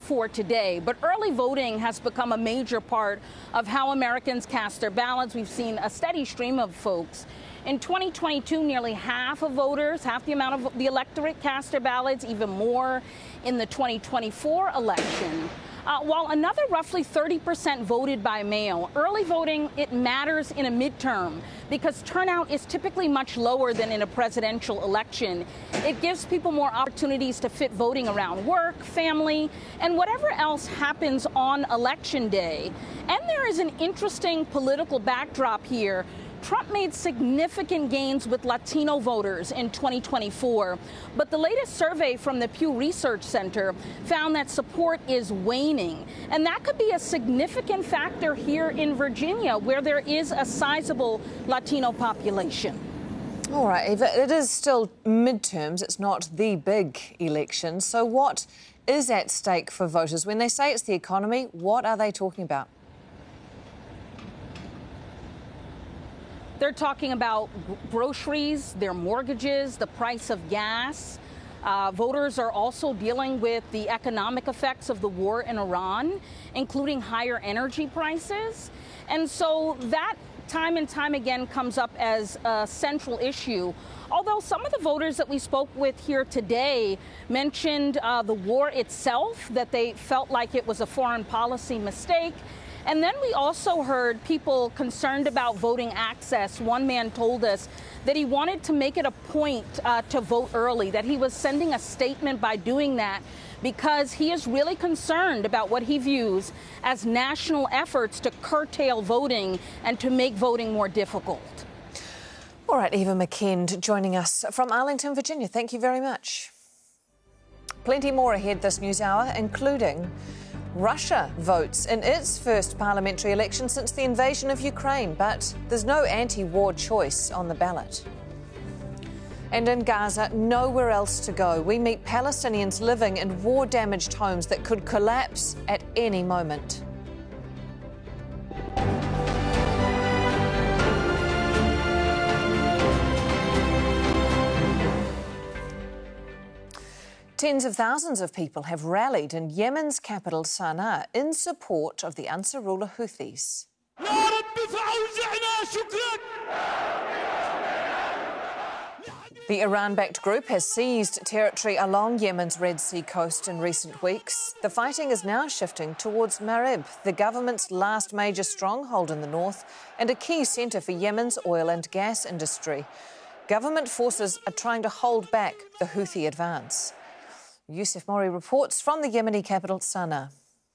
for today. But early voting has become a major part of how Americans cast their ballots. We've seen a steady stream of folks. In 2022, nearly half of voters, half the amount of the electorate cast their ballots, even more in the 2024 election. While another roughly 30% voted by mail, early voting, it matters in a midterm because turnout is typically much lower than in a presidential election. It gives people more opportunities to fit voting around work, family, and whatever else happens on election day. And there is an interesting political backdrop here. Trump made significant gains with Latino voters in 2024, but the latest survey from the Pew Research Center found that support is waning, and that could be a significant factor here in Virginia, where there is a sizable Latino population. All right, Eva, it is still midterms. It's not the big election. So what is at stake for voters? When they say it's the economy, what are they talking about? They're talking about groceries, their mortgages, the price of gas. Voters are also dealing with the economic effects of the war in Iran, including higher energy prices. And so that time and time again comes up as a central issue. Although some of the voters that we spoke with here today mentioned the war itself, that they felt like it was a foreign policy mistake. And then we also heard people concerned about voting access. One man told us that he wanted to make it a point to vote early, that he was sending a statement by doing that because he is really concerned about what he views as national efforts to curtail voting and to make voting more difficult. All right, Eva McKend joining us from Arlington, Virginia. Thank you very much. Plenty more ahead this news hour, including Russia votes in its first parliamentary election since the invasion of Ukraine, but there's no anti-war choice on the ballot. And in Gaza, nowhere else to go. We meet Palestinians living in war-damaged homes that could collapse at any moment. Tens of thousands of people have rallied in Yemen's capital Sana'a in support of the Ansarullah Houthis. The Iran-backed group has seized territory along Yemen's Red Sea coast in recent weeks. The fighting is now shifting towards Marib, the government's last major stronghold in the north and a key centre for Yemen's oil and gas industry. Government forces are trying to hold back the Houthi advance. Youssef Mori reports from the Yemeni capital, Sana'a.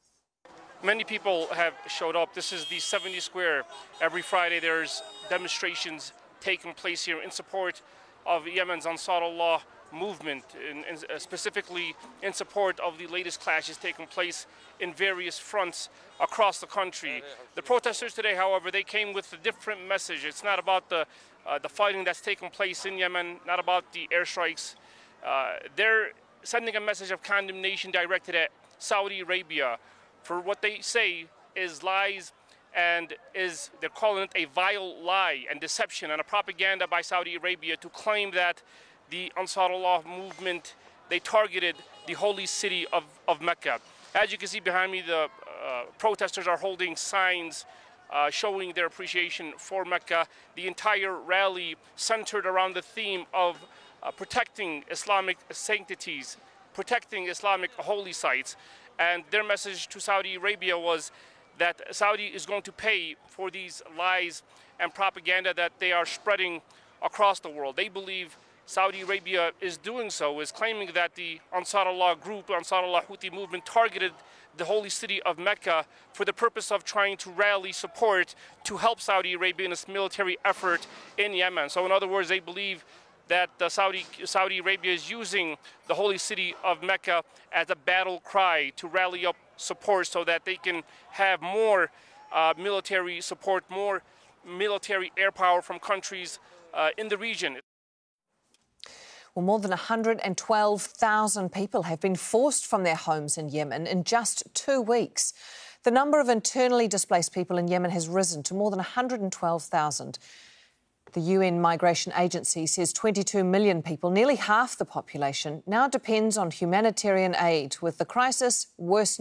Many people have showed up. This is the 70 Square. Every Friday there's demonstrations taking place here in support of Yemen's Ansarullah movement, and specifically in support of the latest clashes taking place in various fronts across the country. The protesters today, however, they came with a different message. It's not about the fighting that's taking place in Yemen, not about the airstrikes. They're sending a message of condemnation directed at Saudi Arabia for what they say is lies and they're calling it a vile lie and deception and a propaganda by Saudi Arabia to claim that the Ansarullah movement, they targeted the holy city of Mecca. As you can see behind me, the protesters are holding signs showing their appreciation for Mecca. The entire rally centered around the theme of protecting Islamic sanctities, protecting Islamic holy sites. And their message to Saudi Arabia was that Saudi is going to pay for these lies and propaganda that they are spreading across the world. They believe Saudi Arabia is doing so, is claiming that the Ansarullah group, Ansarullah Houthi movement, targeted the holy city of Mecca for the purpose of trying to rally support to help Saudi Arabia in its military effort in Yemen. So in other words, they believe that Saudi Arabia is using the holy city of Mecca as a battle cry to rally up support so that they can have more military support, more military air power from countries in the region. Well, more than 112,000 people have been forced from their homes in Yemen in just 2 weeks. The number of internally displaced people in Yemen has risen to more than 112,000. The UN Migration Agency says 22 million people, nearly half the population, now depends on humanitarian aid, with the crisis worsening.